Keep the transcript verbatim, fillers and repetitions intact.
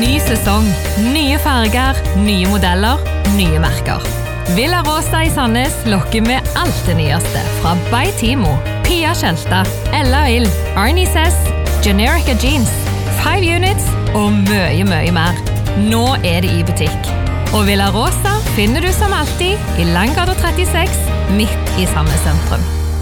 Ny sesong, nye farger, nye modeller, nye merker. Villa Rosa i Sandnes lokker med alt det nyeste fra By Timo, Pia Kjelta, Ella Ill, Arnie Sess, Generica Jeans, Five Units og mye, mye mer. Nå er det i butikk. Og Villa Rosa finner du som alltid i Langgata trettiseks, midt i Sandnes sentrum.